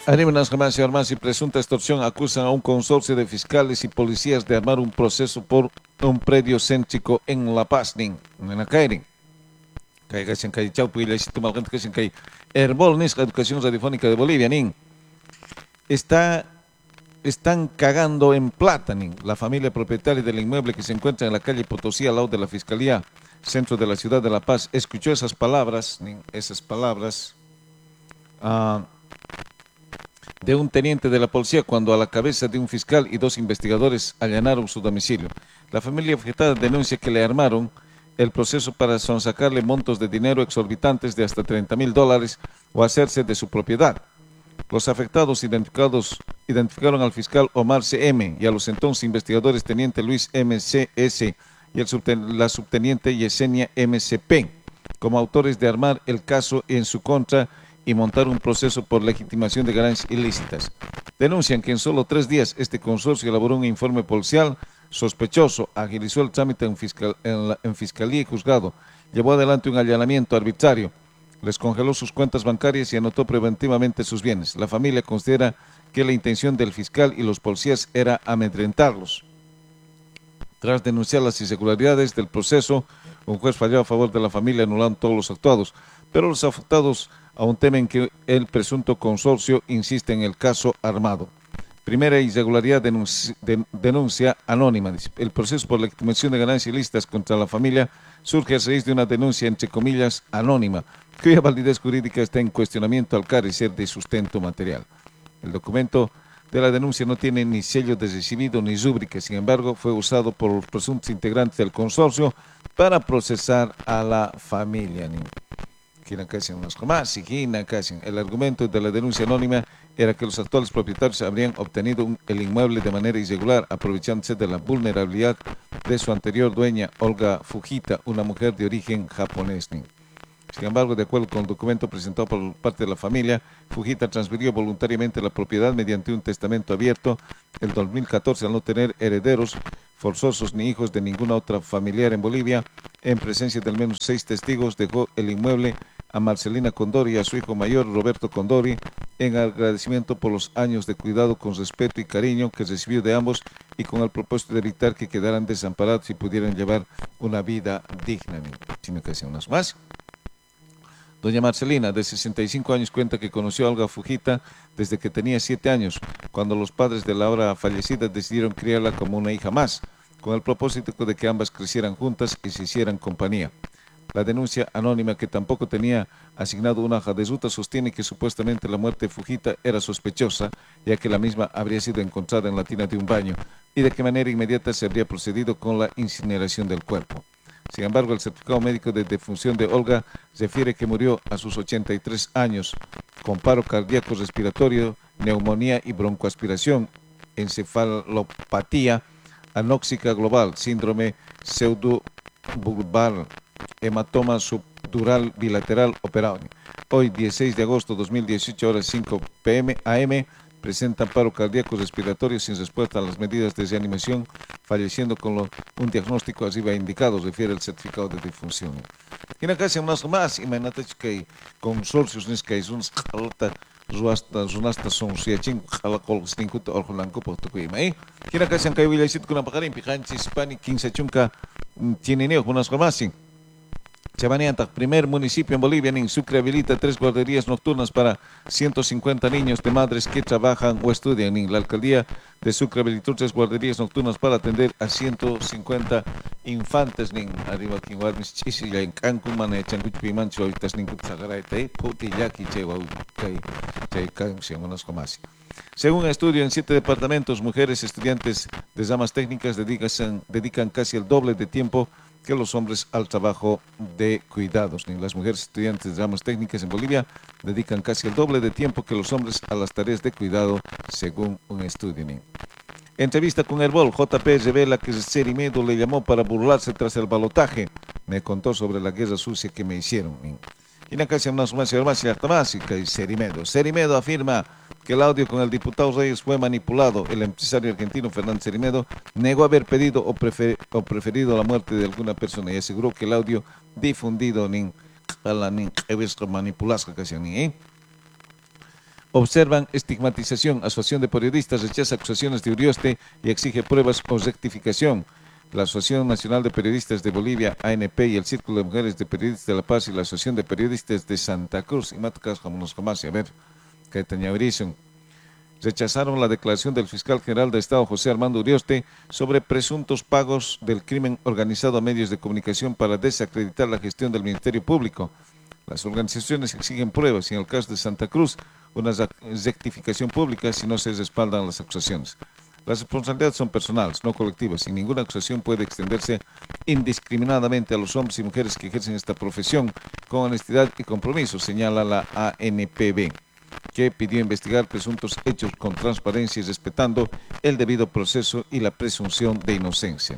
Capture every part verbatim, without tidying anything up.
Anímenas jamás y armas y presunta extorsión acusan a un consorcio de fiscales y policías de armar un proceso por un predio céntrico en La Paz, nin, en Acairin. Caigasen Cay Chaupu y la gente que Cay Herbol, nis, la educación radiofónica de Bolivia, nin. Está, están cagando en plata, nin. La familia propietaria del inmueble que se encuentra en la calle Potosí, al lado de la Fiscalía, centro de la ciudad de La Paz, escuchó esas palabras, nin, esas palabras, uh, de un teniente de la policía cuando a la cabeza de un fiscal y dos investigadores allanaron su domicilio. La familia afectada denuncia que le armaron el proceso para sonsacarle montos de dinero exorbitantes de hasta treinta mil dólares o hacerse de su propiedad. Los afectados identificados, identificaron al fiscal Omar C M y a los entonces investigadores teniente Luis M C S y el subten la subteniente Yesenia M C P como autores de armar el caso en su contra y montar un proceso por legitimación de ganancias ilícitas. Denuncian que en solo tres días este consorcio elaboró un informe policial sospechoso, agilizó el trámite en, fiscal, en, la, en fiscalía y juzgado, llevó adelante un allanamiento arbitrario, les congeló sus cuentas bancarias y anotó preventivamente sus bienes. La familia considera que la intención del fiscal y los policías era amedrentarlos. Tras denunciar las irregularidades del proceso, un juez falló a favor de la familia anulando todos los actuados, pero los afectados aún temen que el presunto consorcio insiste en el caso armado. Primera irregularidad, denuncia, de, denuncia anónima. El proceso por legitimación de ganancias ilícitas contra la familia surge a raíz de una denuncia, entre comillas, anónima, cuya validez jurídica está en cuestionamiento al carecer de sustento material. El documento de la denuncia no tiene ni sello de recibido ni rúbrica, sin embargo, fue usado por los presuntos integrantes del consorcio para procesar a la familia. El argumento de la denuncia anónima era que los actuales propietarios habrían obtenido un, el inmueble de manera irregular, aprovechándose de la vulnerabilidad de su anterior dueña, Olga Fujita, una mujer de origen japonés. Sin embargo, de acuerdo con el documento presentado por parte de la familia, Fujita transfirió voluntariamente la propiedad mediante un testamento abierto el dos mil catorce al no tener herederos forzosos ni hijos de ninguna otra familiar en Bolivia. En presencia de al menos seis testigos, dejó el inmueble a Marcelina Condori y a su hijo mayor, Roberto Condori, en agradecimiento por los años de cuidado con respeto y cariño que recibió de ambos y con el propósito de evitar que quedaran desamparados y pudieran llevar una vida digna. Tiene que hacer unas más. Doña Marcelina, de sesenta y cinco años, cuenta que conoció a Olga Fujita desde que tenía siete años, cuando los padres de la ahora fallecida decidieron criarla como una hija más, con el propósito de que ambas crecieran juntas y se hicieran compañía. La denuncia anónima, que tampoco tenía asignado una hoja de ruta, sostiene que supuestamente la muerte de Fujita era sospechosa, ya que la misma habría sido encontrada en la tina de un baño y de qué manera inmediata se habría procedido con la incineración del cuerpo. Sin embargo, el certificado médico de defunción de Olga refiere que murió a sus ochenta y tres años, con paro cardíaco respiratorio, neumonía y broncoaspiración, encefalopatía anóxica global, síndrome pseudobulbar, hematoma subdural bilateral operado. Hoy, dieciséis de agosto de dos mil dieciocho, horas cinco p m a m, presentan paro cardíaco respiratorio sin respuesta a las medidas de reanimación, falleciendo con lo, un diagnóstico arriba indicado, refiere el certificado de defunción. Y en acá se más más, imagínate que consorcios ni que son jalata, ruasta, runasta son siachin, jalacol, stinkuta, orjulanco, portuguima, eh. Y en acá se han caído y con la pajarín, pijanchi, hispani, quince chunca, tiene neo, con las más. Chavanianta, primer municipio en Bolivia, en Sucre, habilita tres guarderías nocturnas para ciento cincuenta niños de madres que trabajan o estudian. En la alcaldía de Sucre habilitó tres guarderías nocturnas para atender a ciento cincuenta infantes. Arriba aquí mis chisis en Cancún, man, changuch pimancho, ahorita es ningún sagaraite, potillaki, chewa, chay, chay, chay, más. Según un estudio, en siete departamentos, mujeres estudiantes de ramas técnicas dedican, dedican casi el doble de tiempo que los hombres al trabajo de cuidados. Las mujeres estudiantes de ramas técnicas en Bolivia dedican casi el doble de tiempo que los hombres a las tareas de cuidado, según un estudio. Entrevista con Herbol, J P revela que Cerimedo le llamó para burlarse tras el balotaje. Me contó sobre la guerra sucia que me hicieron. Y en la casa más más más más y Cerimedo. Cerimedo afirma que el audio con el diputado Reyes fue manipulado. El empresario argentino Fernando Cerimedo negó haber pedido o, prefer, o preferido la muerte de alguna persona y aseguró que el audio difundido nin a la nin manipulación. observan estigmatización. Asociación de Periodistas rechaza acusaciones de Urioste y exige pruebas o rectificación. La Asociación Nacional de Periodistas de Bolivia, A N P, y el Círculo de Mujeres de Periodistas de La Paz y la Asociación de Periodistas de Santa Cruz, y Matacas, como nos conoce, a ver, que tenía origen, rechazaron la declaración del fiscal general de Estado, José Armando Urioste, sobre presuntos pagos del crimen organizado a medios de comunicación para desacreditar la gestión del Ministerio Público. Las organizaciones exigen pruebas y en el caso de Santa Cruz, una rectificación pública si no se respaldan las acusaciones. Las responsabilidades son personales, no colectivas, y ninguna acusación puede extenderse indiscriminadamente a los hombres y mujeres que ejercen esta profesión con honestidad y compromiso, señala la A N P B, que pidió investigar presuntos hechos con transparencia y respetando el debido proceso y la presunción de inocencia.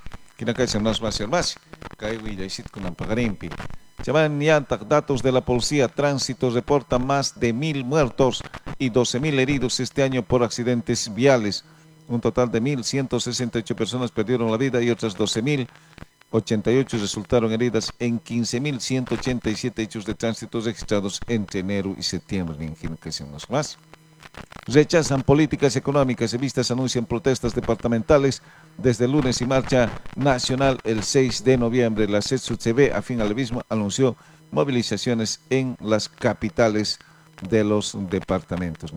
Datos de la policía, tránsito reporta más de mil muertos y doce mil heridos este año por accidentes viales. Un total de mil ciento sesenta y ocho personas perdieron la vida y otras doce mil ochenta y ocho resultaron heridas en quince mil ciento ochenta y siete hechos de tránsito registrados entre enero y septiembre. Más. Rechazan políticas económicas. Evistas anuncian protestas departamentales desde el lunes y marcha nacional el seis de noviembre. La C E S U C B, afín al mismo, anunció movilizaciones en las capitales de los departamentos.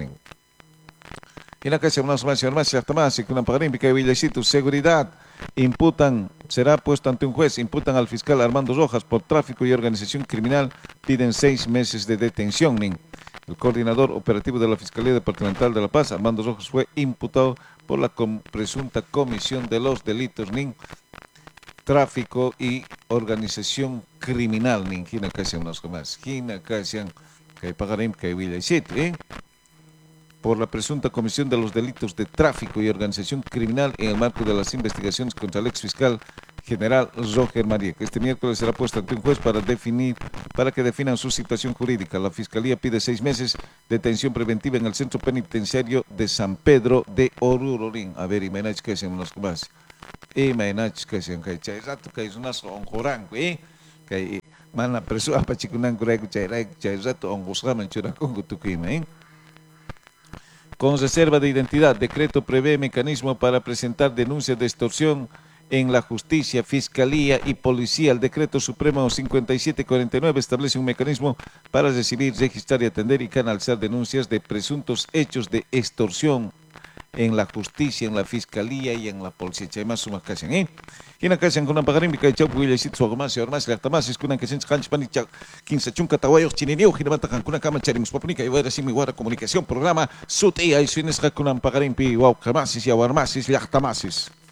Y la casa más más más hasta más y con una pagarímpica de Villecito, seguridad, imputan, será puesto ante un juez, imputan al fiscal Armando Rojas por tráfico y organización criminal, piden seis meses de detención. Nin. El coordinador operativo de la Fiscalía Departamental de La Paz, Armando Rojas, fue imputado por la com presunta comisión de los delitos nin, tráfico y organización criminal. Nin. Gina casi unos más, Gina casi que pagarímpica de Villecito, ¿eh? por la presunta comisión de los delitos de tráfico y organización criminal en el marco de las investigaciones contra el ex fiscal general Roger María, que este miércoles será puesto ante un juez para definir, para que definan su situación jurídica. La Fiscalía pide seis meses de detención preventiva en el centro penitenciario de San Pedro de Oruro. A ver, imaginad que se nos más. Imaginad que se han hecho rato que es una sonjorán, ¿eh? Que mana preso apa chikunan kurek chay chay rato ongusgaman churakon gutukima, ¿eh? Con reserva de identidad, decreto prevé mecanismo para presentar denuncias de extorsión en la justicia, fiscalía y policía. El decreto supremo cincuenta y siete cuarenta y nueve establece un mecanismo para recibir, registrar y atender y canalizar denuncias de presuntos hechos de extorsión en la justicia, en la fiscalía y en la policía. Chaymas sumas kasan, ¿eh? Kina kasan kunan pagarimbica y chaupu y sit suagmas y ormas la tamasis kunan kasan kanch panicha quince chunka tawayos chinenio ginamata kan kunan kama charimus papunica y wara simi wara comunicación programa sutia y suines kunan pagarimpi wow kamasis y awarmasis y tamasis.